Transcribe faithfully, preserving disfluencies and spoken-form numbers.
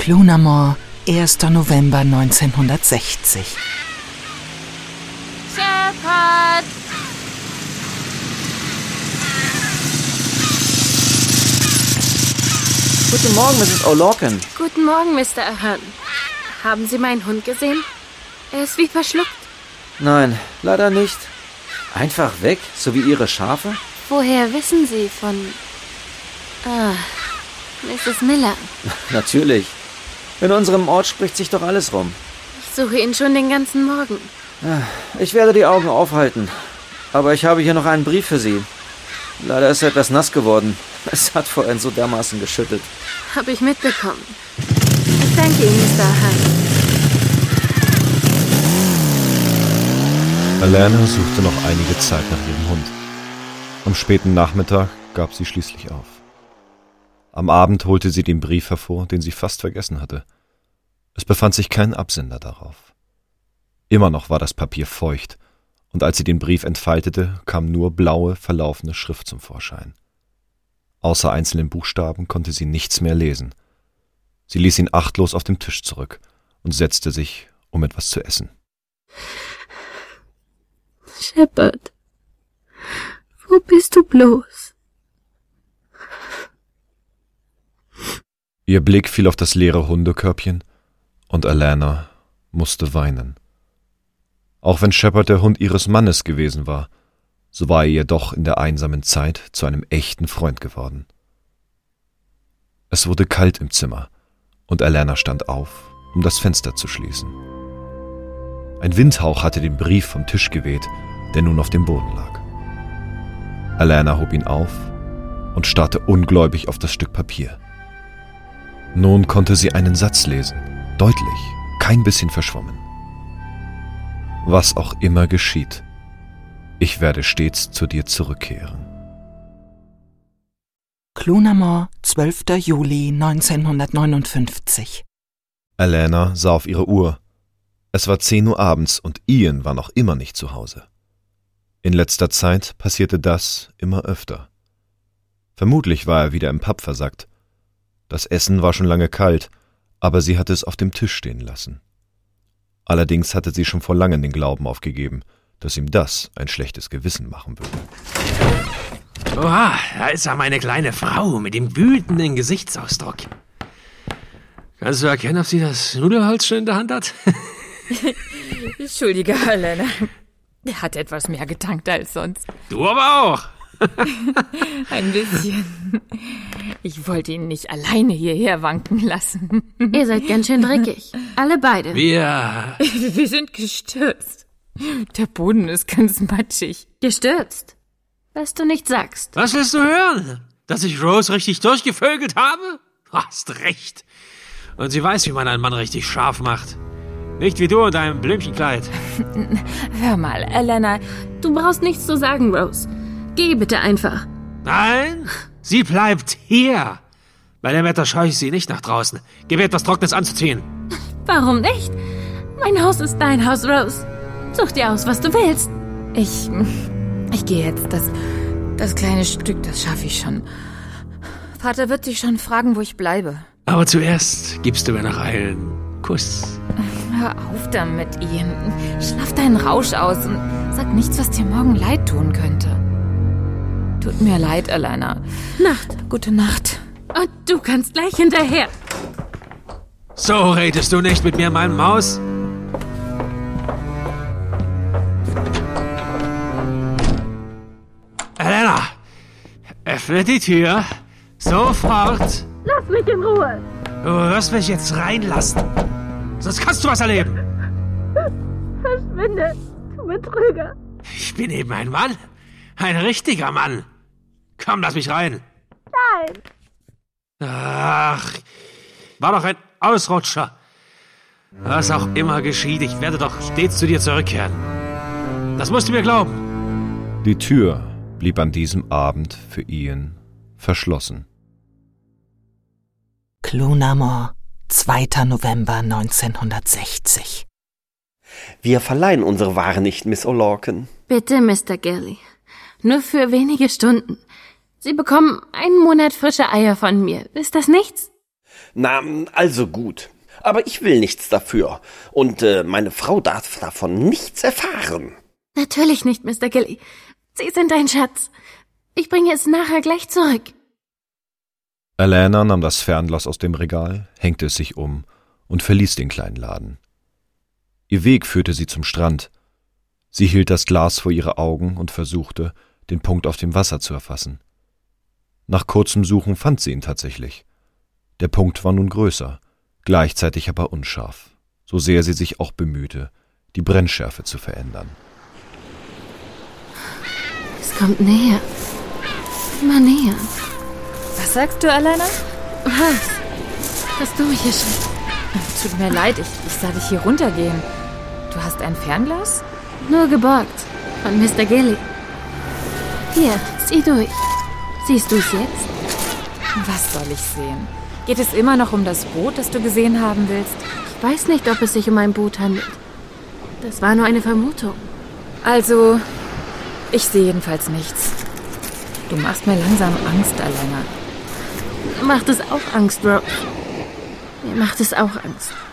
Clunamore, erster November neunzehnhundertsechzig. Shepard! Guten Morgen, Misses O'Loughlin. Guten Morgen, Mister Ahern. Haben Sie meinen Hund gesehen? Er ist wie verschluckt. Nein, leider nicht. Einfach weg, so wie Ihre Schafe? Woher wissen Sie von... Ah, Misses Miller? Natürlich. In unserem Ort spricht sich doch alles rum. Ich suche ihn schon den ganzen Morgen. Ich werde die Augen aufhalten. Aber ich habe hier noch einen Brief für Sie. Leider ist er etwas nass geworden. Es hat vorhin so dermaßen geschüttet. Habe ich mitbekommen. Ich danke Ihnen, Mister Ahern. Alana suchte noch einige Zeit nach ihrem Hund. Am späten Nachmittag gab sie schließlich auf. Am Abend holte sie den Brief hervor, den sie fast vergessen hatte. Es befand sich kein Absender darauf. Immer noch war das Papier feucht, und als sie den Brief entfaltete, kam nur blaue, verlaufene Schrift zum Vorschein. Außer einzelnen Buchstaben konnte sie nichts mehr lesen. Sie ließ ihn achtlos auf dem Tisch zurück und setzte sich, um etwas zu essen. Shepard, wo bist du bloß? Ihr Blick fiel auf das leere Hundekörbchen und Alana musste weinen. Auch wenn Shepard der Hund ihres Mannes gewesen war, so war er ihr doch in der einsamen Zeit zu einem echten Freund geworden. Es wurde kalt im Zimmer und Alana stand auf, um das Fenster zu schließen. Ein Windhauch hatte den Brief vom Tisch geweht, der nun auf dem Boden lag. Alana hob ihn auf und starrte ungläubig auf das Stück Papier. Nun konnte sie einen Satz lesen, deutlich, kein bisschen verschwommen. Was auch immer geschieht, ich werde stets zu dir zurückkehren. Clunamore, zwölfter Juli neunzehnhundertneunundfünfzig. Alana sah auf ihre Uhr. Es war zehn Uhr abends und Ian war noch immer nicht zu Hause. In letzter Zeit passierte das immer öfter. Vermutlich war er wieder im Pub versackt. Das Essen war schon lange kalt, aber sie hatte es auf dem Tisch stehen lassen. Allerdings hatte sie schon vor langem den Glauben aufgegeben, dass ihm das ein schlechtes Gewissen machen würde. Oha, da ist ja meine kleine Frau mit dem wütenden Gesichtsausdruck. Kannst du erkennen, ob sie das Nudelholz schon in der Hand hat? Entschuldige, Alana. Er hat etwas mehr getankt als sonst. Du aber auch. Ein bisschen. Ich wollte ihn nicht alleine hierher wanken lassen. Ihr seid ganz schön dreckig. Alle beide. Wir... Wir sind gestürzt. Der Boden ist ganz matschig. Gestürzt? Was du nicht sagst. Was willst du hören? Dass ich Rose richtig durchgevögelt habe? Hast recht. Und sie weiß, wie man einen Mann richtig scharf macht. Nicht wie du in deinem Blümchenkleid. Hör mal, Alana. Du brauchst nichts zu sagen, Rose. Geh bitte einfach. Nein, sie bleibt hier. Bei dem Wetter scheue ich sie nicht nach draußen. Gib ihr etwas Trockenes anzuziehen. Warum nicht? Mein Haus ist dein Haus, Rose. Such dir aus, was du willst. Ich... Ich gehe jetzt. Das, das kleine Stück, das schaffe ich schon. Vater wird sich schon fragen, wo ich bleibe. Aber zuerst gibst du mir noch einen Kuss. Hör auf damit, Ian. Schlaf deinen Rausch aus und sag nichts, was dir morgen leid tun könnte. Tut mir leid, Alana. Nacht. Gute Nacht. Und du kannst gleich hinterher. So redest du nicht mit mir, mein Maus. Alana, öffne die Tür. Sofort. Lass mich in Ruhe. Du wirst mich jetzt reinlassen. Sonst kannst du was erleben. Verschwinde, du Betrüger. Ich bin eben ein Mann. Ein richtiger Mann. Komm, lass mich rein. Nein. Ach, war doch ein Ausrutscher. Was auch immer geschieht, ich werde doch stets zu dir zurückkehren. Das musst du mir glauben. Die Tür blieb an diesem Abend für Ian verschlossen. Clunamore, zweiter November neunzehnhundertsechzig. Wir verleihen unsere Ware nicht, Miss O'Loughlin. Bitte, Mister Gilly. Nur für wenige Stunden. Sie bekommen einen Monat frische Eier von mir. Ist das nichts? Na, also gut. Aber ich will nichts dafür. Und äh, meine Frau darf davon nichts erfahren. Natürlich nicht, Mister Gilly. Sie sind ein Schatz. Ich bringe es nachher gleich zurück. Alana nahm das Fernglas aus dem Regal, hängte es sich um und verließ den kleinen Laden. Ihr Weg führte sie zum Strand. Sie hielt das Glas vor ihre Augen und versuchte, den Punkt auf dem Wasser zu erfassen. Nach kurzem Suchen fand sie ihn tatsächlich. Der Punkt war nun größer, gleichzeitig aber unscharf, so sehr sie sich auch bemühte, die Brennschärfe zu verändern. Es kommt näher. Immer näher. Was sagst du, Alana? Was? Hast du mich erschreckt? Tut mir leid, ich, ich sah dich hier runtergehen. Du hast ein Fernglas? Nur geborgt. Von Mister Gilly. Hier, sieh durch. Siehst du es jetzt? Was soll ich sehen? Geht es immer noch um das Boot, das du gesehen haben willst? Ich weiß nicht, ob es sich um ein Boot handelt. Das war nur eine Vermutung. Also, ich sehe jedenfalls nichts. Du machst mir langsam Angst, Alana. Mir macht es auch Angst, Rose. Mir macht es auch Angst.